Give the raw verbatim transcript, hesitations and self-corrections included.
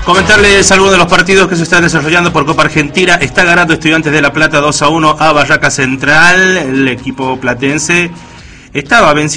Comentarles algunos de los partidos que se están desarrollando por Copa Argentina. Está ganando Estudiantes de La Plata dos a uno a Barraca Central. El equipo platense estaba venciendo